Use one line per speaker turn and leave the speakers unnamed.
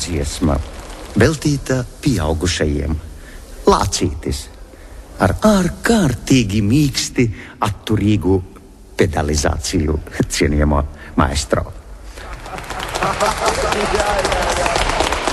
dziesma veltīta pieaugušajiem. Lācītis ar ārkārtīgi mīksti atturīgu pedalizāciju, cienījamo maestro.